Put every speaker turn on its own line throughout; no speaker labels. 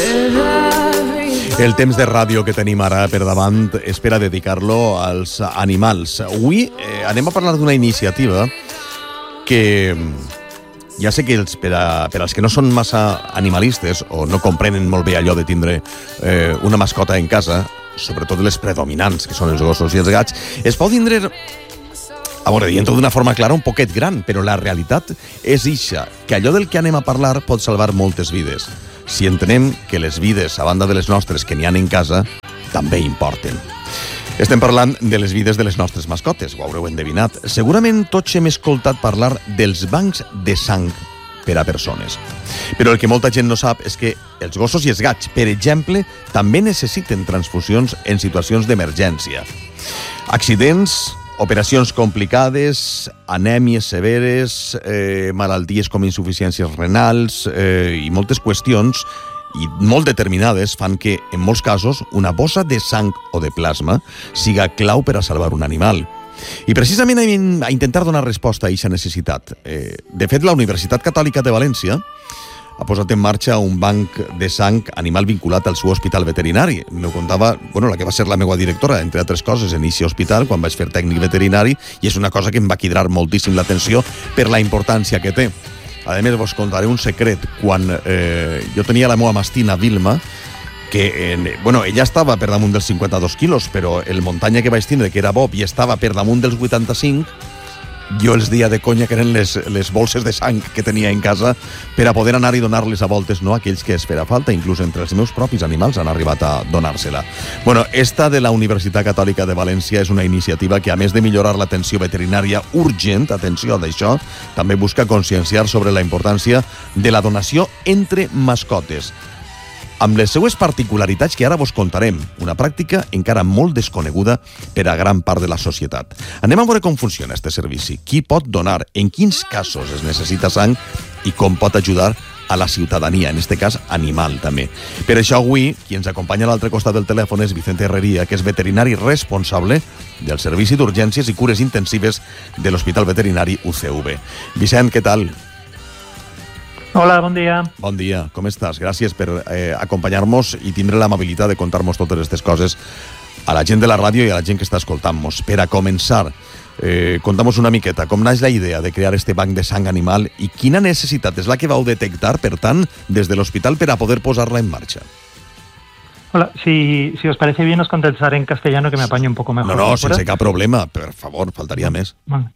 El temps de ràdio que tenim ara per davant és per a dedicar-lo als animals. Avui anem a parlar d'una iniciativa que ja sé que per als que no són massa animalistes o no comprenen molt bé allò de tindre una mascota en casa, sobretot les predominants, que són els gossos i els gats, es pot tindre, a veure, dient-ho d'una forma clara, un poquet gran, però la realitat és ixa, que allò del que anem a parlar pot salvar moltes vides, si entenem que les vides, a banda de les nostres que n'hi ha en casa, també importen. Estem parlant de les vides de les nostres mascotes, ho haureu endevinat. Segurament tots hem escoltat parlar dels bancs de sang per a persones. Però el que molta gent no sap és que els gossos i els gats, per exemple, també necessiten transfusions en situacions d'emergència. Accidents, operacions complicades, anèmies severes, malalties com insuficiències renals i moltes qüestions i molt determinades fan que, en molts casos, una bossa de sang o de plasma siga clau per a salvar un animal. I precisament a intentar donar resposta a aquesta necessitat. De fet, la Universitat Catòlica de València ha posat en marxa un banc de sang animal vinculat al seu hospital veterinari. M'ho contava, la que va ser la meva directora, entre altres coses, en aquest hospital, quan vaig fer tècnic veterinari, i és una cosa que em va cridar moltíssim l'atenció per la importància que té. A més, vos contaré un secret. Quan jo tenia la meva mastina Vilma, que, ella estava per damunt dels 52 quilos, però el muntanya que vaig tindre, que era Bob, i estava per damunt dels 85, jo els dia de conya que eren les bolses de sang que tenia en casa per a poder anar i donar-les a voltes, no, a aquells que es farà falta, inclús entre els meus propis animals han arribat a donar-se-la. Esta de la Universitat Catòlica de València és una iniciativa que, a més de millorar l'atenció veterinària urgent, atenció d'això, també busca conscienciar sobre la importància de la donació entre mascotes, amb les seues particularitats que ara vos contarem, una pràctica encara molt desconeguda per a gran part de la societat. Anem a veure com funciona este servici, qui pot donar, en quins casos es necessita sang i com pot ajudar a la ciutadania, en este cas animal també. Per això avui, qui ens acompanya a l'altre costat del telèfon és Vicente Herrería, que és veterinari responsable del Servici d'Urgències i Cures Intensives de l'Hospital Veterinari UCV. Vicent, què tal?
Hola, bon dia.
Bon dia, com estàs? Gràcies per acompanyar-nos i tindre l'amabilitat de contar-nos totes aquestes coses a la gent de la ràdio i a la gent que està escoltant-nos. Per a començar, conta'm-nos una miqueta com naix la idea de crear este banc de sang animal i quina necessitat és la que vau detectar, per tant, des de l'hospital per a poder posar-la en marxa.
Hola, si os parece bien os contestaré en castellano que me apaño un poco mejor.
No, sense cap problema, per favor, faltaría més.
Vale.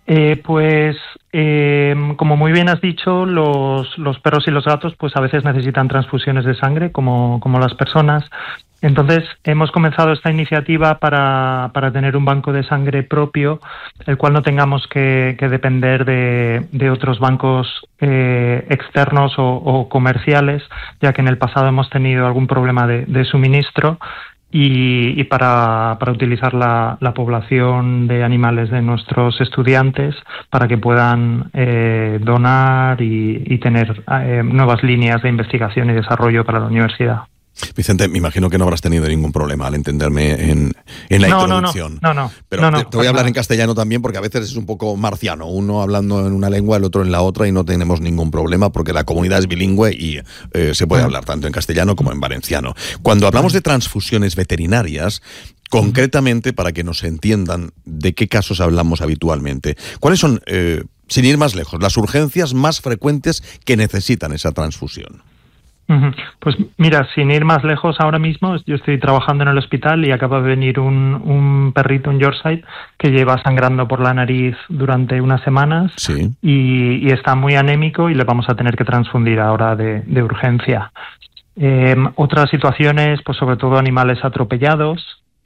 Como muy bien has dicho, los perros y los gatos pues a veces necesitan transfusiones de sangre como las personas. Entonces hemos comenzado esta iniciativa para tener un banco de sangre propio, el cual no tengamos que depender de otros bancos externos o comerciales, ya que en el pasado hemos tenido algún problema de suministro. Y para utilizar la población de animales de nuestros estudiantes para que puedan donar y tener nuevas líneas de investigación y desarrollo para la universidad.
Vicente, me imagino que no habrás tenido ningún problema al entenderme en la introducción.
No.
Pero te voy a hablar en castellano también porque a veces es un poco marciano, uno hablando en una lengua, el otro en la otra y no tenemos ningún problema porque la comunidad es bilingüe y se puede hablar tanto en castellano como en valenciano. Cuando hablamos de transfusiones veterinarias, concretamente, para que nos entiendan de qué casos hablamos habitualmente, ¿cuáles son, sin ir más lejos, las urgencias más frecuentes que necesitan esa transfusión?
Pues mira, sin ir más lejos, ahora mismo yo estoy trabajando en el hospital y acaba de venir un perrito, un Yorkshire, que lleva sangrando por la nariz durante unas semanas.
Sí. Y
está muy anémico y le vamos a tener que transfundir ahora de urgencia. Otras situaciones, pues sobre todo animales atropellados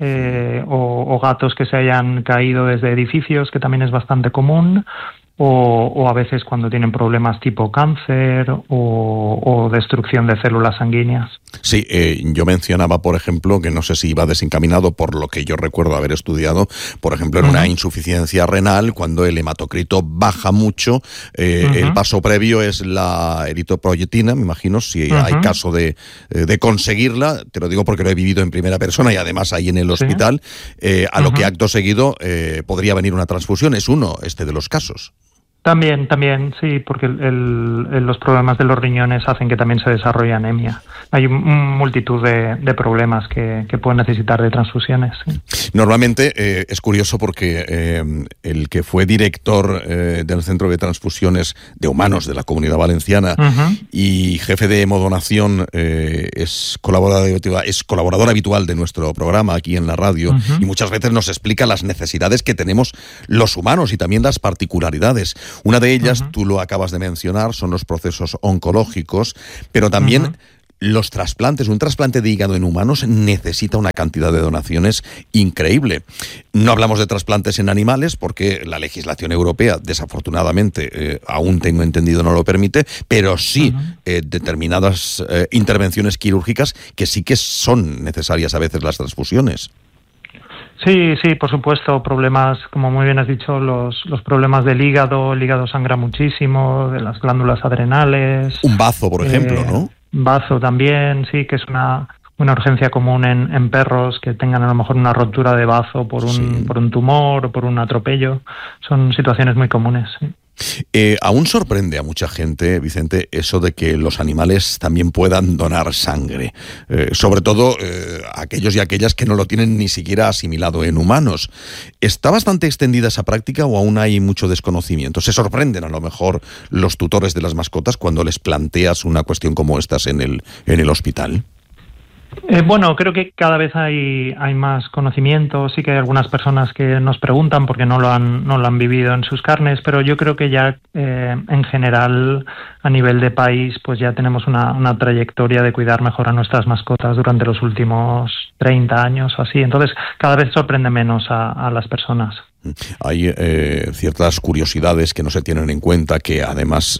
o gatos que se hayan caído desde edificios, que también es bastante común. O a veces cuando tienen problemas tipo cáncer o destrucción de células sanguíneas.
Sí, yo mencionaba, por ejemplo, que no sé si iba desencaminado por lo que yo recuerdo haber estudiado, por ejemplo, en una insuficiencia renal, cuando el hematocrito baja mucho, el paso previo es la eritropoyetina, me imagino, si hay caso de conseguirla, te lo digo porque lo he vivido en primera persona y además ahí en el hospital, a lo que acto seguido podría venir una transfusión, es uno de los casos.
También, sí, porque los problemas de los riñones hacen que también se desarrolle anemia. Hay multitud de problemas que pueden necesitar de transfusiones. Sí.
Normalmente es curioso porque el que fue director del Centro de Transfusiones de Humanos de la Comunidad Valenciana y jefe de hemodonación es colaborador habitual de nuestro programa aquí en la radio y muchas veces nos explica las necesidades que tenemos los humanos y también las particularidades. Una de ellas, tú lo acabas de mencionar, son los procesos oncológicos, pero también los trasplantes. Un trasplante de hígado en humanos necesita una cantidad de donaciones increíble. No hablamos de trasplantes en animales porque la legislación europea, desafortunadamente, aún tengo entendido, no lo permite, pero sí determinadas intervenciones quirúrgicas que sí que son necesarias a veces las transfusiones.
Sí, por supuesto, problemas, como muy bien has dicho, los problemas del hígado, el hígado sangra muchísimo, de las glándulas adrenales.
Un bazo, por ejemplo, ¿no?
Bazo también, sí, que es una urgencia común en perros que tengan a lo mejor una rotura de bazo por un tumor o por un atropello. Son situaciones muy comunes, sí.
Aún sorprende a mucha gente, Vicente, eso de que los animales también puedan donar sangre, sobre todo aquellos y aquellas que no lo tienen ni siquiera asimilado en humanos. ¿Está bastante extendida esa práctica o aún hay mucho desconocimiento? ¿Se sorprenden a lo mejor los tutores de las mascotas cuando les planteas una cuestión como estas en el hospital?
Bueno, creo que cada vez hay más conocimiento. Sí que hay algunas personas que nos preguntan porque no lo han vivido en sus carnes, pero yo creo que ya en general a nivel de país pues ya tenemos una trayectoria de cuidar mejor a nuestras mascotas durante los últimos 30 años o así. Entonces cada vez sorprende menos a las personas.
Hay ciertas curiosidades que no se tienen en cuenta que además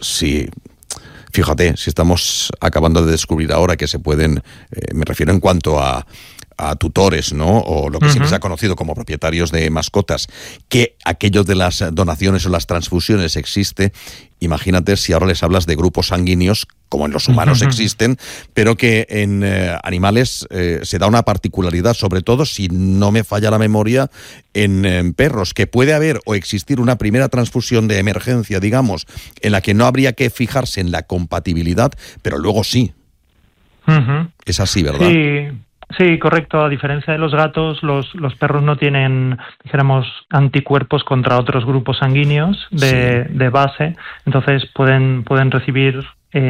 Fíjate, si estamos acabando de descubrir ahora que se pueden, me refiero en cuanto a tutores, ¿no? O lo que siempre se ha conocido como propietarios de mascotas, que aquello de las donaciones o las transfusiones existe. Imagínate si ahora les hablas de grupos sanguíneos, como en los humanos existen, pero que en animales se da una particularidad, sobre todo, si no me falla la memoria, en perros, que puede haber o existir una primera transfusión de emergencia, digamos, en la que no habría que fijarse en la compatibilidad, pero luego sí. Es así, ¿verdad?
Sí, correcto. A diferencia de los gatos, los perros no tienen, dijéramos, anticuerpos contra otros grupos sanguíneos de base, entonces pueden recibir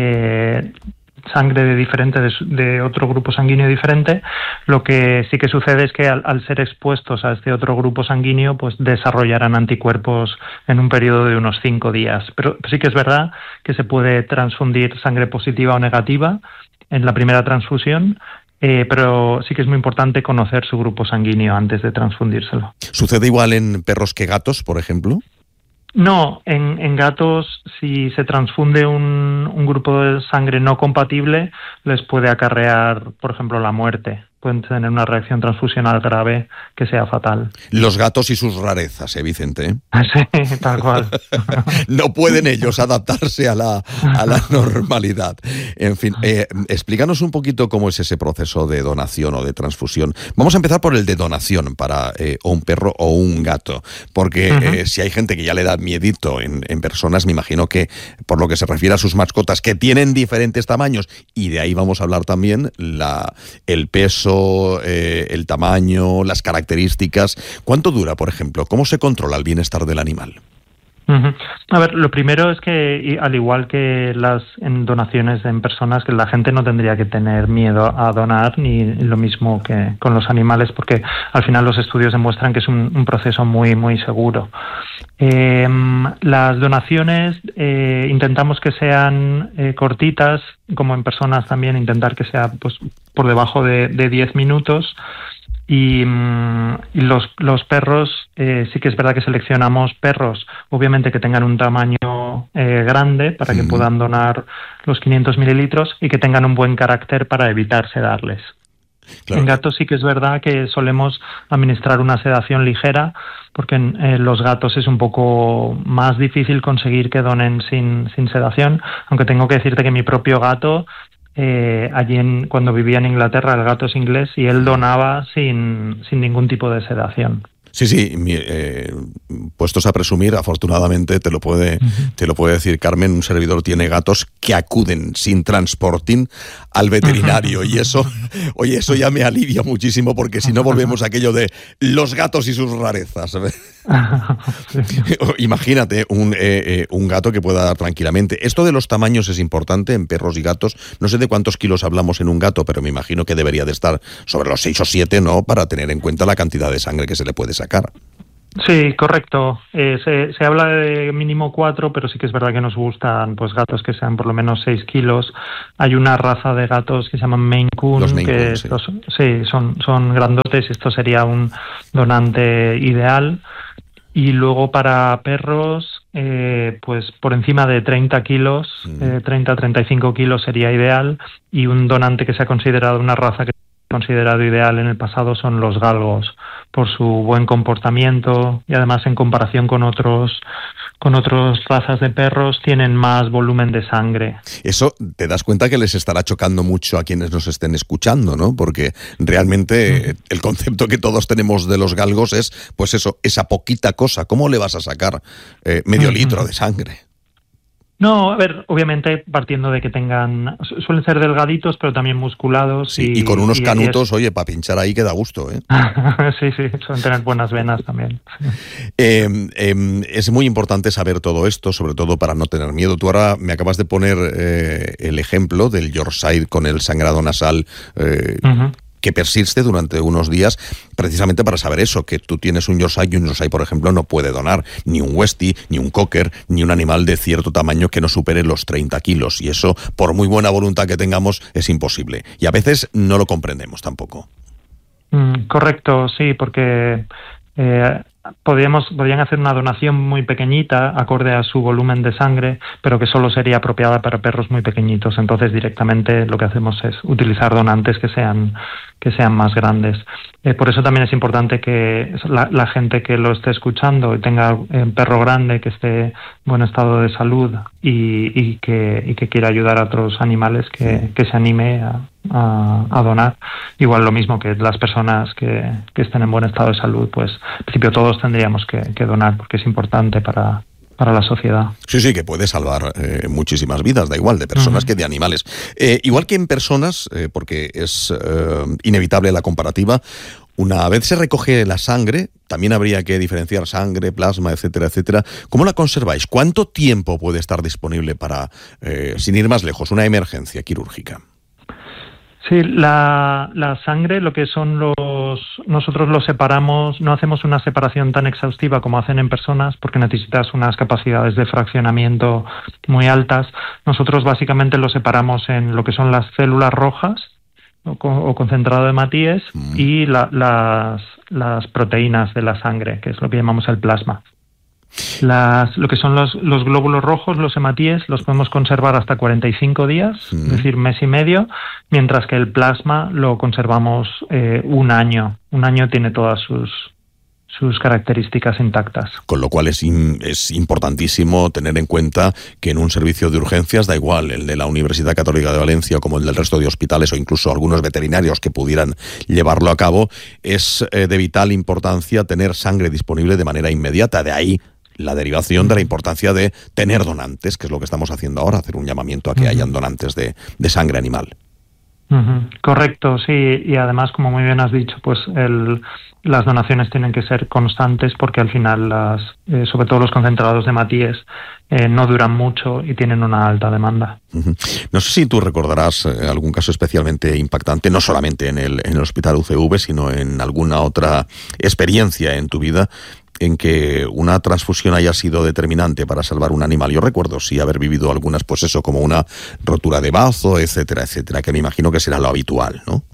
sangre de otro grupo sanguíneo diferente. Lo que sí que sucede es que al ser expuestos a este otro grupo sanguíneo, pues desarrollarán anticuerpos en un periodo de unos 5 días. Pero sí que es verdad que se puede transfundir sangre positiva o negativa en la primera transfusión, pero sí que es muy importante conocer su grupo sanguíneo antes de transfundírselo.
¿Sucede igual en perros que gatos, por ejemplo?
No, en gatos, si se transfunde un grupo de sangre no compatible, les puede acarrear, por ejemplo, la muerte. Pueden tener una reacción transfusional grave que sea fatal.
Los gatos y sus rarezas, Vicente?
Sí, tal cual.
No pueden ellos adaptarse a la normalidad. En fin, explícanos un poquito cómo es ese proceso de donación o de transfusión. Vamos a empezar por el de donación para o un perro o un gato, porque si hay gente que ya le da miedito en personas, me imagino que por lo que se refiere a sus mascotas, que tienen diferentes tamaños, y de ahí vamos a hablar también el peso, el tamaño, las características. ¿Cuánto dura, por ejemplo? ¿Cómo se controla el bienestar del animal?
A ver, lo primero es que, al igual que en donaciones en personas, que la gente no tendría que tener miedo a donar, ni lo mismo que con los animales, porque al final los estudios demuestran que es un proceso muy, muy seguro. Las donaciones intentamos que sean cortitas, como en personas también, intentar que sea pues por debajo de 10 minutos. Y los perros, sí que es verdad que seleccionamos perros, obviamente que tengan un tamaño grande para que puedan donar los 500 mililitros y que tengan un buen carácter para evitar sedarles. Claro. En gatos sí que es verdad que solemos administrar una sedación ligera, porque en los gatos es un poco más difícil conseguir que donen sin sedación, aunque tengo que decirte que mi propio gato, allí cuando vivía en Inglaterra, el gato es inglés y él donaba sin ningún tipo de sedación.
Sí, puestos a presumir, afortunadamente te lo puede decir Carmen, un servidor tiene gatos que acuden sin transporting al veterinario y eso, oye, eso ya me alivia muchísimo porque si no volvemos a aquello de los gatos y sus rarezas. Imagínate un gato que pueda dar tranquilamente. Esto de los tamaños es importante en perros y gatos. No sé de cuántos kilos hablamos en un gato, pero me imagino que debería de estar sobre los 6 o 7, ¿no? Para tener en cuenta la cantidad de sangre que se le puede sacar.
Sí, correcto. Se habla de mínimo 4, pero sí que es verdad que nos gustan pues gatos que sean por lo menos 6 kilos. Hay una raza de gatos que se llaman Maine Coon, que son grandotes y esto sería un donante ideal. Y luego para perros, pues por encima de 30 kilos, 30-35 kilos sería ideal, y un donante que se ha considerado una raza que se ha considerado ideal en el pasado son los galgos, por su buen comportamiento y además en comparación con otras razas de perros tienen más volumen de sangre.
Eso te das cuenta que les estará chocando mucho a quienes nos estén escuchando, ¿no? Porque realmente el concepto que todos tenemos de los galgos es, pues eso, esa poquita cosa. ¿Cómo le vas a sacar medio litro de sangre?
No, a ver, obviamente partiendo de que suelen ser delgaditos, pero también musculados.
Sí, y con unos canutos, oye, para pinchar ahí que da gusto, ¿eh?
Sí, suelen tener buenas venas también.
Es muy importante saber todo esto, sobre todo para no tener miedo. Tú ahora me acabas de poner el ejemplo del Yorkshire con el sangrado nasal, que persiste durante unos días, precisamente para saber eso, que tú tienes un Yorkshire y un Yorkshire, por ejemplo, no puede donar ni un Westie, ni un Cocker, ni un animal de cierto tamaño que no supere los 30 kilos. Y eso, por muy buena voluntad que tengamos, es imposible. Y a veces no lo comprendemos tampoco.
Correcto, sí, porque podrían hacer una donación muy pequeñita acorde a su volumen de sangre, pero que solo sería apropiada para perros muy pequeñitos. Entonces directamente lo que hacemos es utilizar donantes que sean más grandes. Por eso también es importante que la gente que lo esté escuchando tenga un perro grande que esté en buen estado de salud y que quiera ayudar a otros animales, que se anime a donar. Igual lo mismo que las personas que estén en buen estado de salud, pues en principio todos tendríamos que donar porque es importante para la sociedad.
Sí, que puede salvar muchísimas vidas, da igual, de personas que de animales. Igual que en personas, porque es inevitable la comparativa, una vez se recoge la sangre, también habría que diferenciar sangre, plasma, etcétera, etcétera. ¿Cómo la conserváis? ¿Cuánto tiempo puede estar disponible para, sin ir más lejos, una emergencia quirúrgica?
Sí, la sangre, lo que son nosotros lo separamos, no hacemos una separación tan exhaustiva como hacen en personas, porque necesitas unas capacidades de fraccionamiento muy altas. Nosotros básicamente lo separamos en lo que son las células rojas o concentrado de Matías y las proteínas de la sangre, que es lo que llamamos el plasma. Lo que son los glóbulos rojos, los hematíes, los podemos conservar hasta 45 días, es decir, mes y medio, mientras que el plasma lo conservamos un año. Un año tiene todas sus características intactas.
Con lo cual es importantísimo tener en cuenta que en un servicio de urgencias, da igual el de la Universidad Católica de Valencia como el del resto de hospitales o incluso algunos veterinarios que pudieran llevarlo a cabo, es de vital importancia tener sangre disponible de manera inmediata. De ahí la derivación de la importancia de tener donantes, que es lo que estamos haciendo ahora, hacer un llamamiento a que hayan donantes de sangre animal.
Correcto, sí, y además, como muy bien has dicho, pues las donaciones tienen que ser constantes porque al final, sobre todo los concentrados de Matías, no duran mucho y tienen una alta demanda.
No sé si tú recordarás algún caso especialmente impactante, no solamente en el Hospital UCV, sino en alguna otra experiencia en tu vida en que una transfusión haya sido determinante para salvar un animal. Yo recuerdo sí haber vivido algunas, pues eso, como una rotura de bazo, etcétera, etcétera, que me imagino que será lo habitual, ¿no?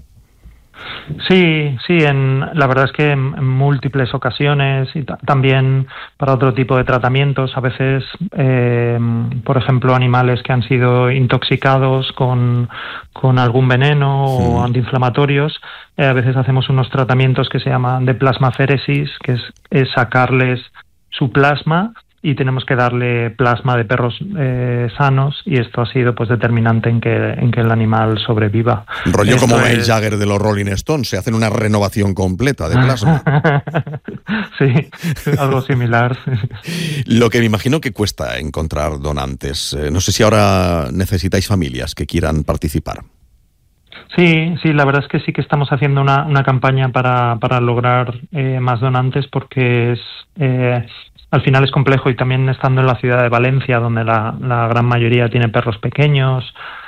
Sí, la verdad es que en múltiples ocasiones y también para otro tipo de tratamientos, a veces, por ejemplo, animales que han sido intoxicados con algún veneno o antiinflamatorios, a veces hacemos unos tratamientos que se llaman de plasmaféresis, que es sacarles su plasma y tenemos que darle plasma de perros sanos, y esto ha sido pues determinante en que el animal sobreviva.
Rollo como Mick Jagger de los Rolling Stones, se hacen una renovación completa de plasma.
Sí, algo similar.
Lo que me imagino que cuesta encontrar donantes. No sé si ahora necesitáis familias que quieran participar.
Sí, la verdad es que sí que estamos haciendo una campaña para lograr más donantes, porque al final es complejo, y también estando en la ciudad de Valencia, donde la gran mayoría tiene perros pequeños,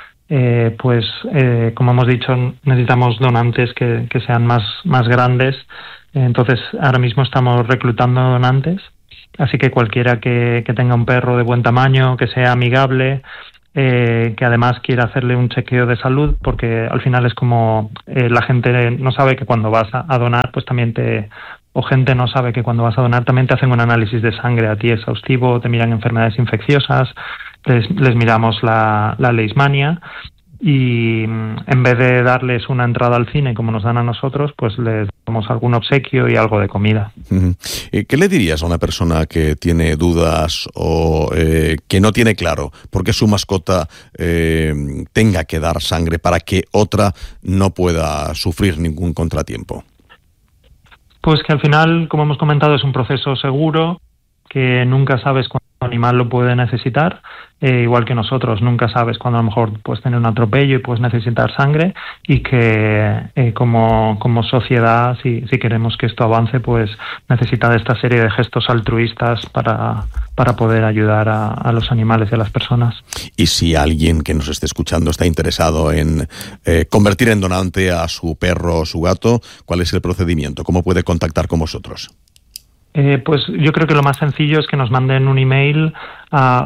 como hemos dicho, necesitamos donantes que sean más grandes. Entonces ahora mismo estamos reclutando donantes, así que cualquiera que tenga un perro de buen tamaño, que sea amigable, que además quiera hacerle un chequeo de salud, porque al final es como la gente no sabe que cuando vas a donar, pues también gente no sabe que cuando vas a donar también te hacen un análisis de sangre a ti exhaustivo, te miran enfermedades infecciosas, les miramos la leishmania, y en vez de darles una entrada al cine como nos dan a nosotros, pues les damos algún obsequio y algo de comida.
¿Qué le dirías a una persona que tiene dudas o que no tiene claro por qué su mascota tenga que dar sangre para que otra no pueda sufrir ningún contratiempo?
Pues que al final, como hemos comentado, es un proceso seguro, que nunca sabes cuándo el animal lo puede necesitar, igual que nosotros, nunca sabes cuándo a lo mejor puedes tener un atropello y puedes necesitar sangre, y que como sociedad, si queremos que esto avance, pues necesita de esta serie de gestos altruistas para poder ayudar a los animales y a las personas. Y si alguien que nos esté escuchando está interesado en convertir en donante a su perro o su gato, ¿cuál es el procedimiento? ¿Cómo puede contactar con vosotros? Pues yo creo que lo más sencillo es que nos manden un email a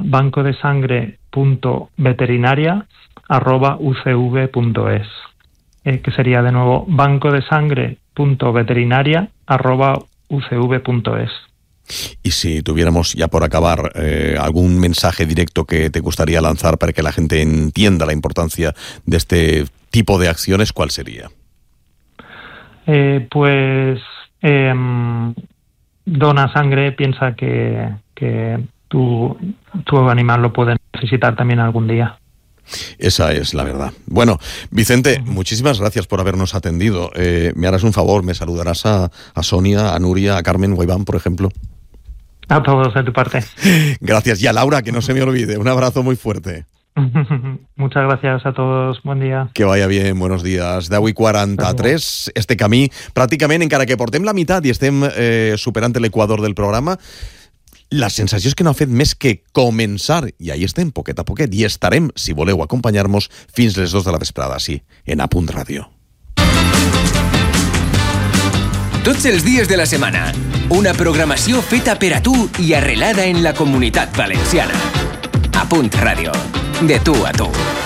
bancodesangre.veterinaria@ucv.es, que sería de nuevo bancodesangre.veterinaria@ucv.es. Y si tuviéramos ya por acabar algún mensaje directo que te gustaría lanzar para que la gente entienda la importancia de este tipo de acciones, ¿cuál sería? Dona sangre, piensa que tu animal lo puede necesitar también algún día. Esa es la verdad. Bueno, Vicente, muchísimas gracias por habernos atendido. Me harás un favor, me saludarás a Sonia, a Nuria, a Carmen o a Iván, por ejemplo. A todos de tu parte. Gracias. Y a Laura, que no se me olvide. Un abrazo muy fuerte. Muchas gracias a todos, bon dia. Que vaya bien, buenos días. D'avui 43, este camí, pràcticament, encara que portem la meitat i estem superant l'equador del programa, la sensació és que no ha fet més que començar, i ahí estem, poquet a poquet, i estarem, si voleu acompanyar-nos, fins les 2 de la vesprada, sí, en A Punt Ràdio.
Tots els dies de la setmana, una programació feta per a tu i arrelada en la Comunitat Valenciana. A Punt Ràdio. De tu a tu.